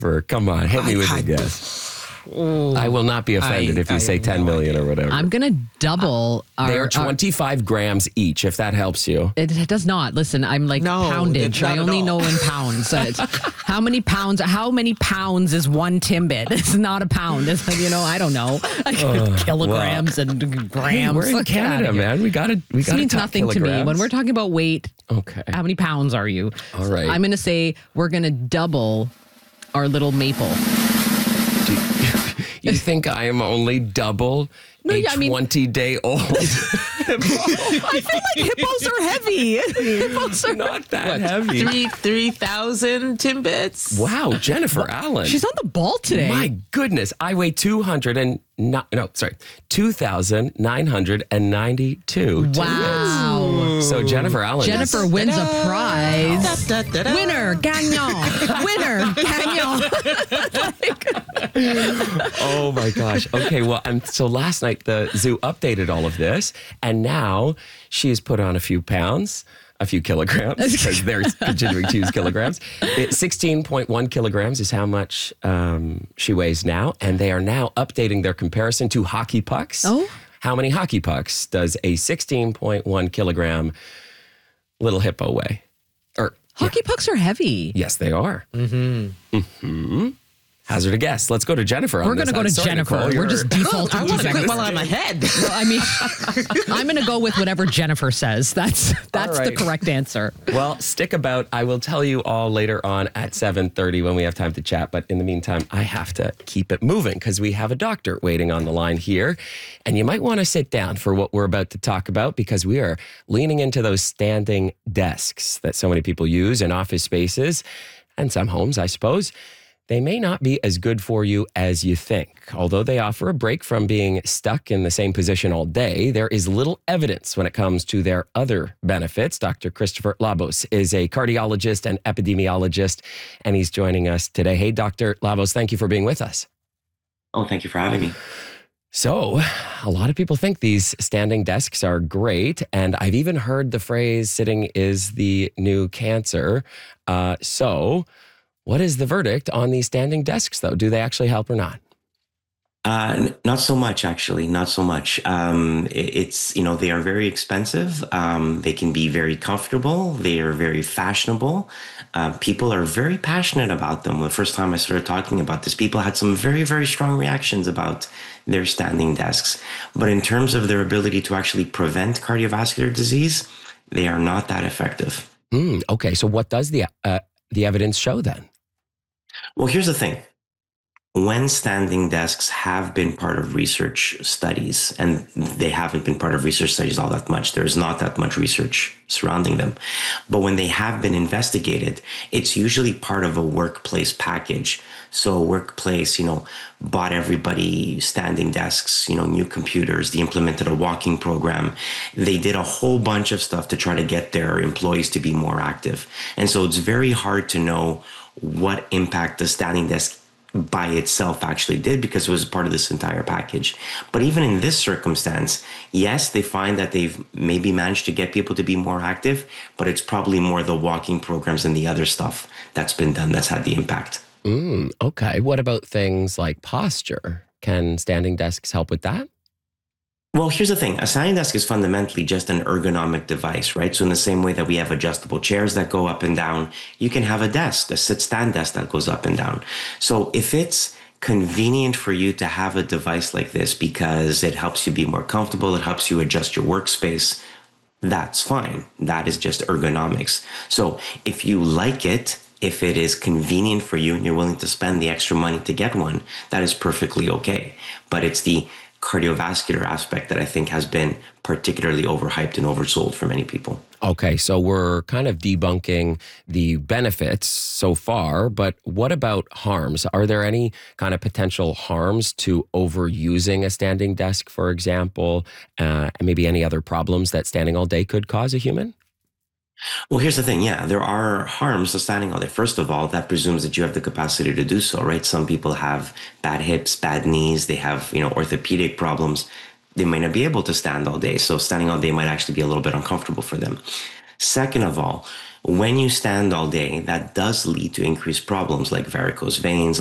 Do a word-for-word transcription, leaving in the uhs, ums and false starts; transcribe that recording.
For, come on, hit me I- with I- a guess. I will not be offended I- if you I say have ten no million idea. or whatever. I'm going to double our. They are our- twenty-five grams each, if that helps you. It, it does not. Listen, I'm like No, poundage. not I at only all. know in pounds. It's- how many pounds? How many pounds is one Timbit? It's not a pound. It's, you know, I don't know. Kilograms and Hey, grams. we're in Look at Canada, it. man. We got to we This got to means talk nothing to me. kilograms. When we're talking about weight, Okay. how many pounds are you? All right. I'm going to say we're going to double our little maple. Do you, you think I am only double No, a yeah, I mean- twenty-day-old? I feel like hippos are heavy. Hippos are Not that heavy. Three three thousand Timbits. Wow, Jennifer Allen. She's on the ball today. My goodness, I weigh two hundred and not, no, sorry, two thousand nine hundred ninety-two. Wow. So Jennifer Allen. Jennifer wins a prize. Da, da, da. Winner, gagnon. Winner, gagnon. Oh my gosh. Okay, well, and so last night the zoo updated all of this, and now she has put on a few pounds, a few kilograms, because they're continuing to use kilograms. It, sixteen point one kilograms is how much um, she weighs now, and they are now updating their comparison to hockey pucks. Oh. How many hockey pucks does a sixteen point one kilogram little hippo weigh? Or Hockey pucks are heavy. yes, they are. Mm-hmm. Mm-hmm. Hazard a guess. Let's go to Jennifer. on We're going to this. go I'm to sorry, Jennifer. Nicole, We're you're- just defaulting I to want to quit Jennifer. while I'm ahead. Well, I mean, I'm going to go with whatever Jennifer says. That's that's All the right. correct answer. Well, stick about. I will tell you all later on at seven thirty when we have time to chat. But in the meantime, I have to keep it moving because we have a doctor waiting on the line here. And you might want to sit down for what we're about to talk about because we are leaning into those standing desks that so many people use in office spaces and some homes, I suppose. They may not be as good for you as you think. Although they offer a break from being stuck in the same position all day, there is little evidence when it comes to their other benefits. Doctor Christopher Labos is a cardiologist and epidemiologist, and he's joining us today. Hey, Doctor Labos, thank you for being with us. Oh, thank you for having me. So, a lot of people think these standing desks are great, and I've even heard the phrase sitting is the new cancer. Uh, so, what is the verdict on these standing desks, though? Do they actually help or not? Uh, n- not so much, actually. Not so much. Um, it- it's, you know, they are very expensive. Um, they can be very comfortable. They are very fashionable. Uh, people are very passionate about them. The first time I started talking about this, people had some very, very strong reactions about their standing desks. But in terms of their ability to actually prevent cardiovascular disease, they are not that effective. Hmm, okay, so what does the uh, the evidence show then? Well, here's the thing. When standing desks have been part of research studies, and they haven't been part of research studies all that much, there's not that much research surrounding them. But when they have been investigated, it's usually part of a workplace package. So a workplace, you know, bought everybody standing desks, you know, new computers, they implemented a walking program. They did a whole bunch of stuff to try to get their employees to be more active. And so it's very hard to know what impact the standing desk by itself actually did because it was part of this entire package. But even in this circumstance, yes, they find that they've maybe managed to get people to be more active, but it's probably more the walking programs and the other stuff that's been done that's had the impact. Mm, okay, what about things like posture? Can standing desks help with that? Well, here's the thing. A standing desk is fundamentally just an ergonomic device, right? So in the same way that we have adjustable chairs that go up and down, you can have a desk, a sit-stand desk that goes up and down. So if it's convenient for you to have a device like this because it helps you be more comfortable, it helps you adjust your workspace, that's fine. That is just ergonomics. So if you like it, if it is convenient for you and you're willing to spend the extra money to get one, that is perfectly okay. But it's the cardiovascular aspect that I think has been particularly overhyped and oversold for many people. Okay, so we're kind of debunking the benefits so far, but what about harms? Are there any kind of potential harms to overusing a standing desk, for example, uh, and maybe any other problems that standing all day could cause a human? Well, here's the thing. Yeah, there are harms to standing all day. First of all, that presumes that you have the capacity to do so, right? Some people have bad hips, bad knees. They have, you know, orthopedic problems. They might not be able to stand all day. So standing all day might actually be a little bit uncomfortable for them. Second of all, When you stand all day, that does lead to increased problems like varicose veins,